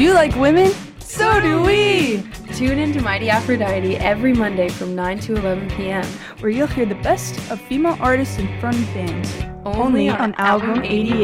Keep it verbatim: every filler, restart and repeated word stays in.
you like women? So do we! Tune in to Mighty Aphrodite every Monday from nine to eleven p.m. where you'll hear the best of female artists and front bands. Only on Album eighty-eight.